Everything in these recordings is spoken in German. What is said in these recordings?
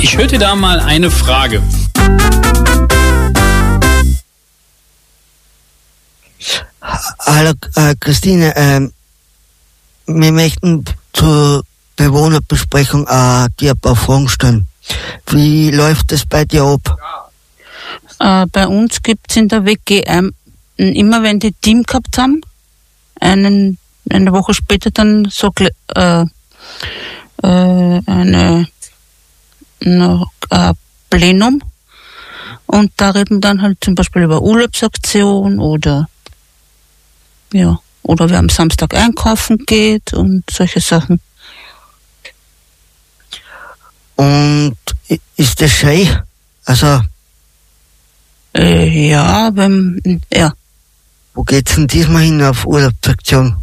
Ich hörte da mal eine Frage. Hallo Christine, wir möchten zur Bewohnerbesprechung dir ein paar Fragen stellen. Wie läuft das bei dir ab? Bei uns gibt's in der WG immer, wenn die Team gehabt haben, eine Woche später dann so Plenum, und da reden dann halt zum Beispiel über Urlaubsaktion oder wer am Samstag einkaufen geht und solche Sachen. Und ist das schön? Also ja. Wo geht's denn diesmal hin auf Urlaubsaktion?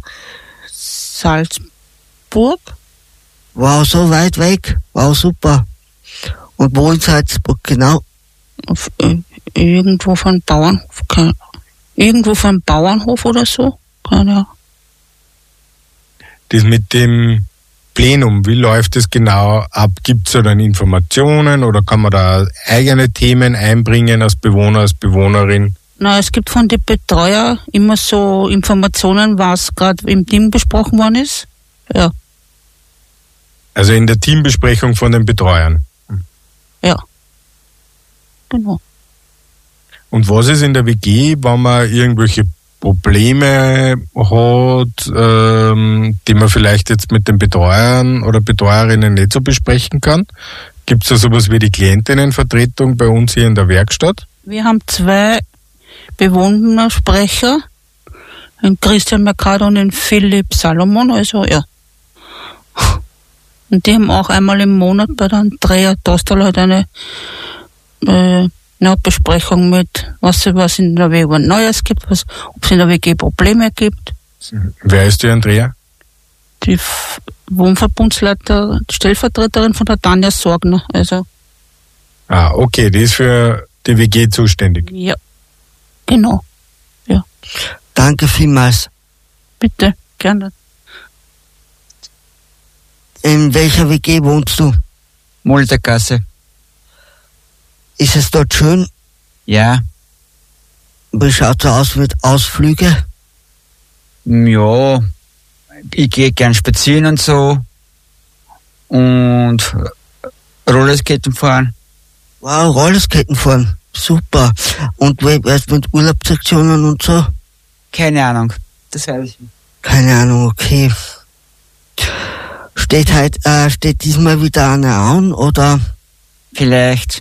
Salzburg. Wow, so weit weg. Wow, super. Und wo in Salzburg genau? Irgendwo von Bauernhof oder so. Keine Ahnung. Das mit dem Plenum, wie läuft das genau ab? Gibt es da dann Informationen oder kann man da eigene Themen einbringen als Bewohner, als Bewohnerin? Na, es gibt von den Betreuer immer so Informationen, was gerade im Team besprochen worden ist. Ja. Also in der Teambesprechung von den Betreuern? Ja. Genau. Und was ist in der WG, wenn man irgendwelche Probleme hat, die man vielleicht jetzt mit den Betreuern oder Betreuerinnen nicht so besprechen kann? Gibt es da sowas wie die Klientinnenvertretung bei uns hier in der Werkstatt? Wir haben 2 Bewohnersprecher, den Christian Mercado und den Philipp Salomon, also ja. Und die haben auch einmal im Monat bei der Andrea Dostal halt eine Besprechung mit, was in der WG Neues gibt, ob es in der WG Probleme gibt. Wer ist die Andrea? Die Wohnverbundsleiter, Stellvertreterin von der Tanja Sorgner. Also. Ah, okay, die ist für die WG zuständig. Ja, genau. Ja. Danke vielmals. Bitte, gerne. In welcher WG wohnst du? Muldergasse. Ist es dort schön? Ja. Wie schaut es aus mit Ausflüge? Ja, ich gehe gern spazieren und so. Und Rollerskaten fahren. Wow, Rollerskaten fahren. Super. Und wie ist mit Urlaubsaktionen und so? Keine Ahnung. Das weiß ich nicht. Keine Ahnung, okay. Steht diesmal wieder eine an, oder? Vielleicht.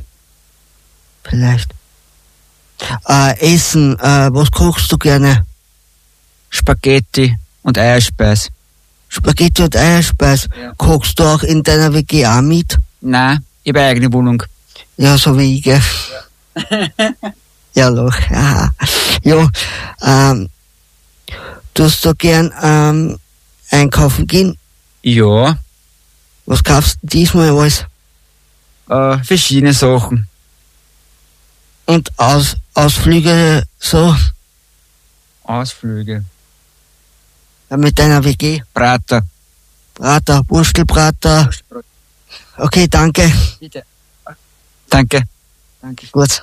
Essen, was kochst du gerne? Spaghetti und Eierspeis. Spaghetti und Eierspeis. Ja. Kochst du auch in deiner WG auch mit? Nein, ich habe eine eigene Wohnung. Ja, so wie ich, gell? Ja. Ja, Loch. Ja. Tust du gern einkaufen gehen? Ja. Was kaufst du diesmal alles? Verschiedene Sachen. Und Ausflüge so? Ausflüge. Ja, mit deiner WG? Brater, Wurstelbrater. Okay, danke. Bitte. Danke. Gut.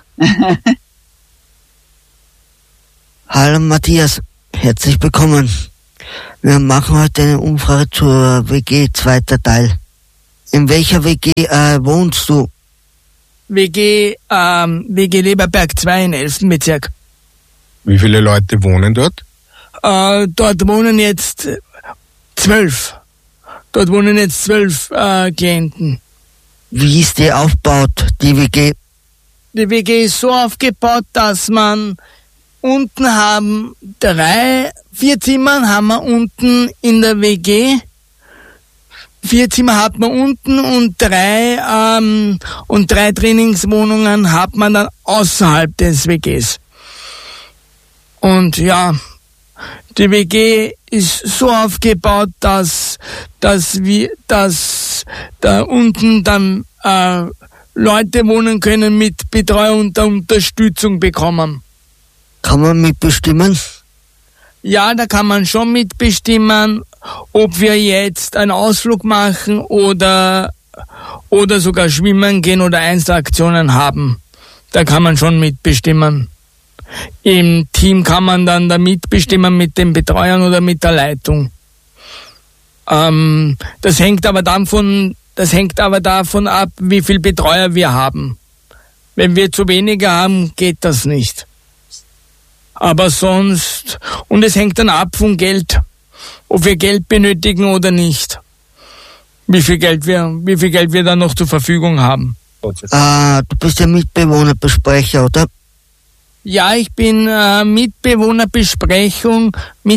Hallo Matthias, herzlich willkommen. Wir machen heute eine Umfrage zur WG, zweiter Teil. In welcher WG wohnst du? WG Leberberg 2 im 11. Bezirk. Wie viele Leute wohnen dort? Dort wohnen jetzt 12. Klienten. Wie ist die aufgebaut, die WG? Die WG ist so aufgebaut, dass man unten haben 4 Zimmer haben wir unten in der WG. 4 Zimmer hat man unten und 3 Trainingswohnungen hat man dann außerhalb des WGs. Und ja, die WG ist so aufgebaut, dass da unten dann Leute wohnen können mit Betreuung und Unterstützung bekommen. Kann man mitbestimmen? Ja, da kann man schon mitbestimmen, ob wir jetzt einen Ausflug machen oder oder sogar schwimmen gehen oder Einzelaktionen haben. Da kann man schon mitbestimmen. Im Team kann man dann da mitbestimmen mit den Betreuern oder mit der Leitung. Das hängt aber davon ab, wie viel Betreuer wir haben. Wenn wir zu wenige haben, geht das nicht. Aber sonst, und es hängt dann ab vom Geld, ob wir Geld benötigen oder nicht. Wie viel Geld wir dann noch zur Verfügung haben. Du bist ja Mitbewohnerbesprecher, oder? Ja, ich bin Mitbewohnerbesprecher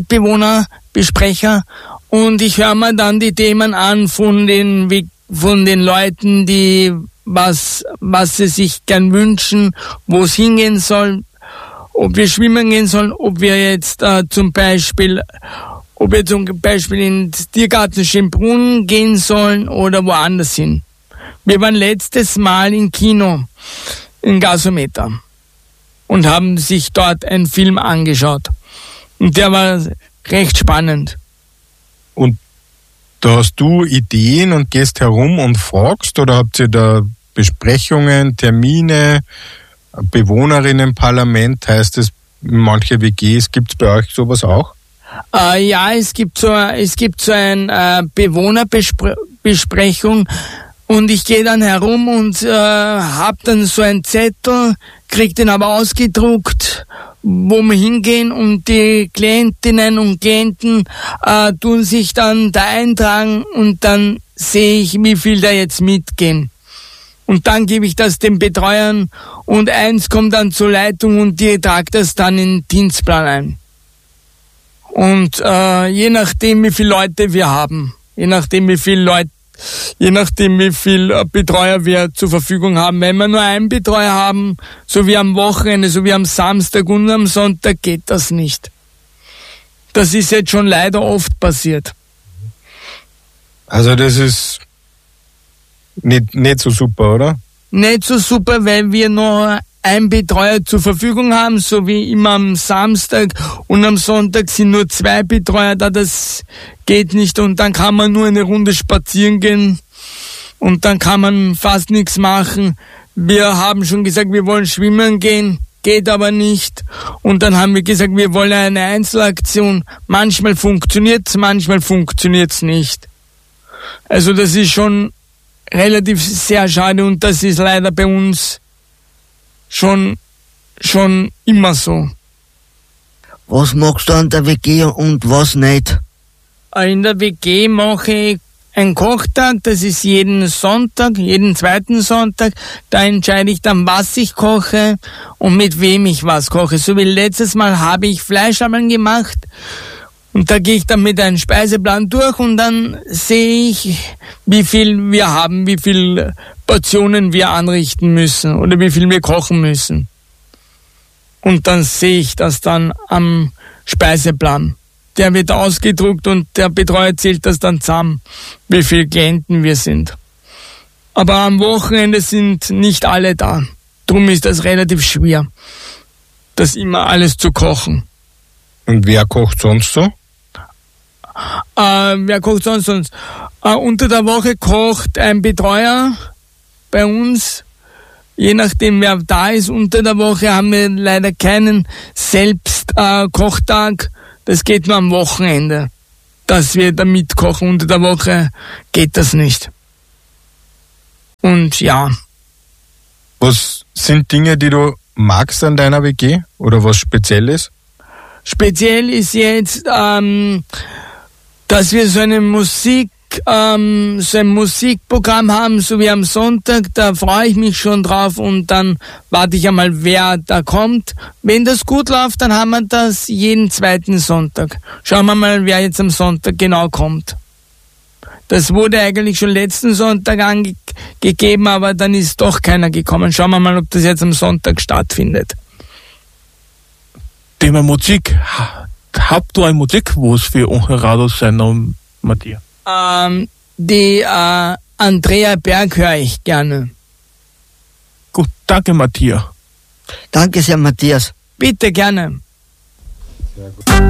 und ich höre mir dann die Themen an von den Leuten, die was sie sich gern wünschen, wo es hingehen soll, ob wir schwimmen gehen sollen, ob wir jetzt zum Beispiel in den Tiergarten Schönbrunn gehen sollen oder woanders hin. Wir waren letztes Mal im Kino, in Gasometer, und haben sich dort einen Film angeschaut. Und der war recht spannend. Und da hast du Ideen und gehst herum und fragst, oder habt ihr da Besprechungen, Termine, Bewohnerinnenparlament, heißt es, manche WGs, gibt es bei euch sowas auch? Ja, es gibt so eine Bewohnerbesprechung und ich gehe dann herum und hab dann so einen Zettel, krieg den aber ausgedruckt, wo wir hingehen, und die Klientinnen und Klienten tun sich dann da eintragen und dann sehe ich, wie viel da jetzt mitgehen. Und dann gebe ich das den Betreuern und eins kommt dann zur Leitung und die tragt das dann in den Dienstplan ein. Und je nachdem, wie viele Leute wir haben, je nachdem, wie viel Betreuer wir zur Verfügung haben. Wenn wir nur einen Betreuer haben, so wie am Wochenende, so wie am Samstag und am Sonntag, geht das nicht. Das ist jetzt schon leider oft passiert. Also das ist nicht so super, oder? Nicht so super, weil wir nur einen Betreuer zur Verfügung haben, so wie immer am Samstag, und am Sonntag sind nur 2 Betreuer da, das geht nicht, und dann kann man nur eine Runde spazieren gehen und dann kann man fast nichts machen. Wir haben schon gesagt, wir wollen schwimmen gehen, geht aber nicht, und dann haben wir gesagt, wir wollen eine Einzelaktion. Manchmal funktioniert's, manchmal funktioniert's nicht. Also das ist schon relativ sehr schade, und das ist leider bei uns schon immer so. Was magst du an der WG und was nicht? In der WG mache ich einen Kochtag, das ist jeden zweiten Sonntag. Da entscheide ich dann, was ich koche und mit wem ich was koche. So wie letztes Mal habe ich Fleischammeln gemacht. Und da gehe ich dann mit einem Speiseplan durch und dann sehe ich, wie viel wir haben, wie viel Portionen wir anrichten müssen oder wie viel wir kochen müssen. Und dann sehe ich das dann am Speiseplan. Der wird ausgedruckt und der Betreuer zählt das dann zusammen, wie viele Klienten wir sind. Aber am Wochenende sind nicht alle da. Drum ist das relativ schwer, das immer alles zu kochen. Und wer kocht sonst so? Wer kocht sonst? Unter der Woche kocht ein Betreuer bei uns, je nachdem wer da ist. Unter der Woche haben wir leider keinen Selbstkochtag. Das geht nur am Wochenende, dass wir da mitkochen. Unter der Woche geht das nicht. Und ja. Was sind Dinge, die du magst an deiner WG oder was speziell ist? Speziell ist jetzt, dass wir so ein Musikprogramm haben, so wie am Sonntag. Da freue ich mich schon drauf und dann warte ich einmal, wer da kommt. Wenn das gut läuft, dann haben wir das jeden zweiten Sonntag. Schauen wir mal, wer jetzt am Sonntag genau kommt. Das wurde eigentlich schon letzten Sonntag angegeben, aber dann ist doch keiner gekommen. Schauen wir mal, ob das jetzt am Sonntag stattfindet. Thema Musik. Habt du eine Musikwunsch für unsere Radiosendung, Matthias? Die Andrea Berg höre ich gerne. Gut, danke, Matthias. Danke sehr, Matthias. Bitte, gerne. Sehr gut.